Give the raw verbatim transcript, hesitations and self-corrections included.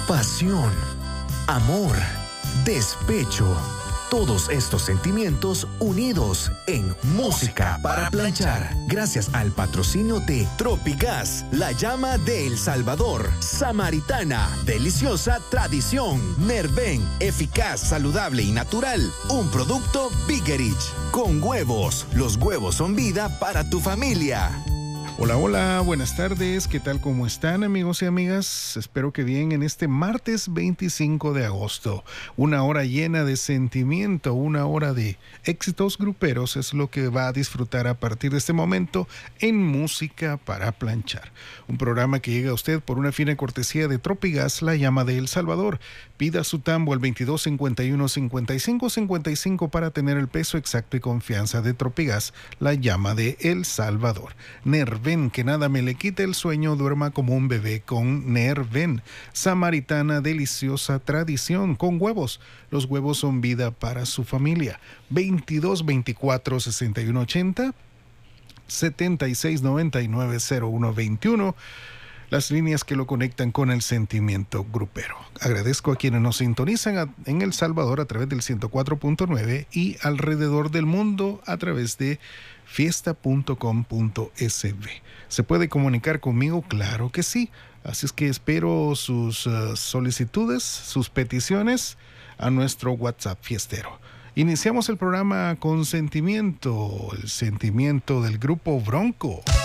pasión, amor, despecho. Todos estos sentimientos unidos en Música para Planchar. Gracias al patrocinio de Tropigas, la llama de El Salvador. Samaritana, deliciosa tradición. Nerven, eficaz, saludable y natural. Un producto Biggerich. Con huevos. Los huevos son vida para tu familia. Hola, hola, buenas tardes, ¿qué tal? ¿Cómo están, amigos y amigas? Espero que bien en este martes veinticinco de agosto. Una hora llena de sentimiento, una hora de éxitos gruperos es lo que va a disfrutar a partir de este momento en Música para Planchar. Un programa que llega a usted por una fina cortesía de Tropigas, la llama de El Salvador. Pida su tambo al veintidós cincuenta y uno cincuenta y cinco cincuenta y cinco para tener el peso exacto y confianza de Tropigas, la llama de El Salvador. Nerven, que nada me le quite el sueño, duerma como un bebé con Nerven. Samaritana, deliciosa tradición con huevos. Los huevos son vida para su familia. veintidós veinticuatro sesenta y uno ochenta, setenta y seis noventa y nueve cero uno veintiuno. Las líneas que lo conectan con el sentimiento grupero. Agradezco a quienes nos sintonizan a, en El Salvador a través del ciento cuatro punto nueve y alrededor del mundo a través de fiesta punto com punto es be. ¿Se puede comunicar conmigo? Claro que sí. Así es que espero sus uh, solicitudes, sus peticiones a nuestro WhatsApp fiestero. Iniciamos el programa con sentimiento, el sentimiento del grupo Bronco.